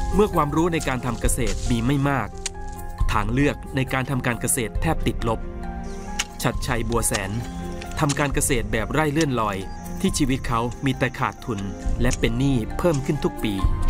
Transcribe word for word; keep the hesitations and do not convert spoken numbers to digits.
เมื่อความรู้ในการทำเกษตรมีไม่มากทางเลือกในการทำการเกษตรแทบติดลบชัดชัยบัวแสนทำการเกษตรแบบไร่เลื่อนลอยที่ชีวิตเขามีแต่ขาดทุนและเป็นหนี้เพิ่มขึ้นทุกปี